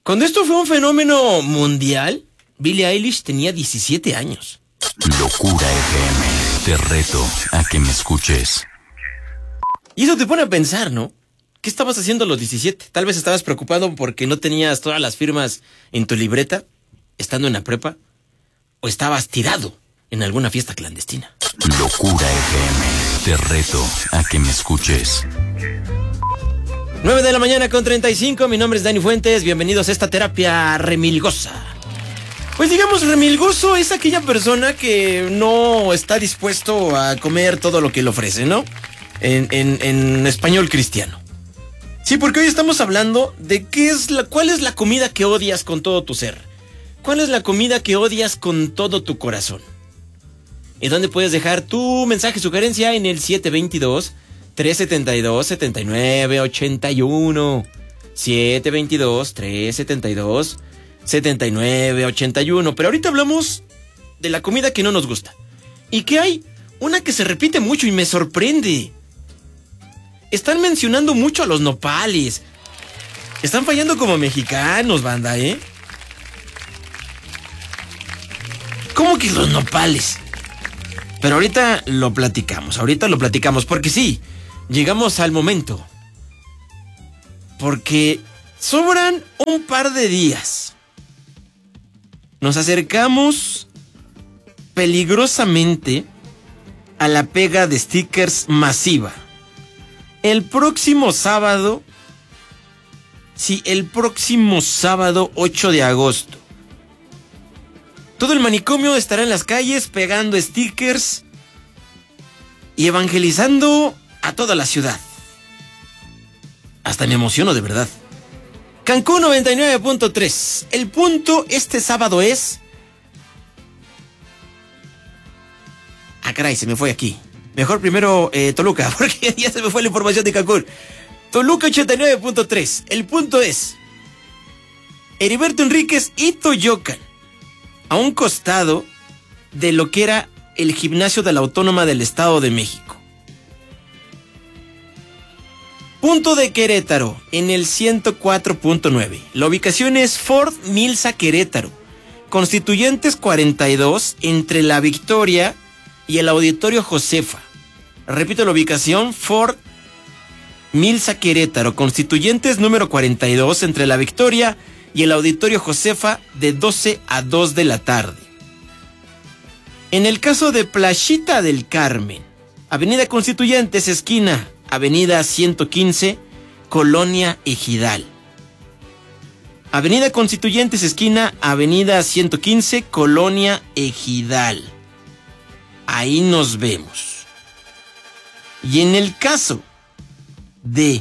Cuando esto fue un fenómeno mundial, Billie Eilish tenía 17 años. Locura FM. Te reto a que me escuches. Y eso te pone a pensar, ¿no? ¿Qué estabas haciendo a los 17? Tal vez estabas preocupado porque no tenías todas las firmas en tu libreta, estando en la prepa, o estabas tirado en alguna fiesta clandestina. Locura FM. Te reto a que me escuches. 9 de la mañana con 35, mi nombre es Dani Fuentes, bienvenidos a esta terapia remilgosa. Pues digamos, remilgoso es aquella persona que no está dispuesto a comer todo lo que le ofrece, ¿no? En español cristiano. Sí, porque hoy estamos hablando de cuál es la comida que odias con todo tu ser. ¿Cuál es la comida que odias con todo tu corazón? ¿Y dónde puedes dejar tu mensaje, sugerencia? En el 722-372-7981. 722-372-7981. Pero ahorita hablamos de la comida que no nos gusta. ¿Y qué hay? Una que se repite mucho y me sorprende. Están mencionando mucho a los nopales. Están fallando como mexicanos, banda, ¿eh? ¿Cómo que los nopales? Pero ahorita lo platicamos, porque sí, llegamos al momento. Porque sobran un par de días. Nos acercamos peligrosamente a la pega de stickers masiva. El próximo sábado 8 de agosto. Todo el manicomio estará en las calles pegando stickers y evangelizando a toda la ciudad. Hasta me emociono de verdad. Cancún 99.3. El punto este sábado es... Ah, caray, se me fue aquí. Mejor primero Toluca, porque ya se me fue la información de Cancún. Toluca 89.3. El punto es... Heriberto Enríquez y Toyocan. A un costado de lo que era el gimnasio de la Autónoma del Estado de México. Punto de Querétaro, en el 104.9. La ubicación es Ford Milsa Querétaro. Constituyentes 42, entre La Victoria y el Auditorio Josefa. Repito la ubicación, Ford Milsa Querétaro. Constituyentes número 42, entre La Victoria y el Auditorio Josefa, de 12 a 2 de la tarde. En el caso de Playita del Carmen, Avenida Constituyentes, esquina Avenida 115, Colonia Ejidal. Avenida Constituyentes, esquina Avenida 115, Colonia Ejidal. Ahí nos vemos. Y en el caso de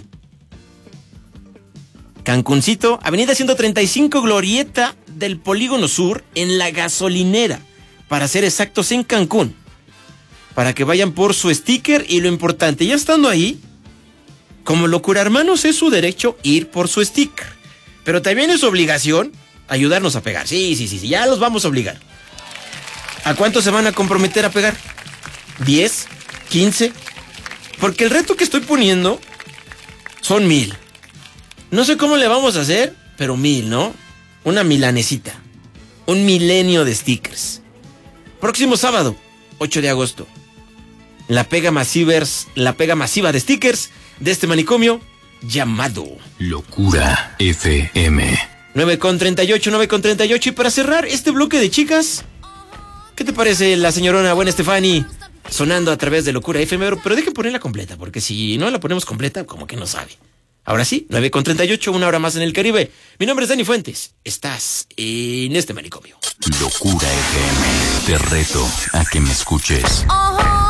Cancuncito, Avenida 135, Glorieta del Polígono Sur, en La Gasolinera, para ser exactos, en Cancún. Para que vayan por su sticker y lo importante, ya estando ahí, como Locura Hermanos es su derecho ir por su sticker. Pero también es obligación ayudarnos a pegar. Sí, ya los vamos a obligar. ¿A cuánto se van a comprometer a pegar? ¿10? ¿15? Porque el reto que estoy poniendo son 1000. No sé cómo le vamos a hacer, pero 1000, ¿no? Una milanesita. Un milenio de stickers. Próximo sábado, 8 de agosto. La pega masiva de stickers de este manicomio llamado Locura FM. 9:38. Y para cerrar este bloque de chicas, ¿qué te parece la señorona buena Estefani sonando a través de Locura FM? Pero dejen ponerla completa, porque si no la ponemos completa, como que no sabe. Ahora sí, 9:38, una hora más en el Caribe. Mi nombre es Dani Fuentes. Estás en este manicomio. Locura FM. Te reto a que me escuches.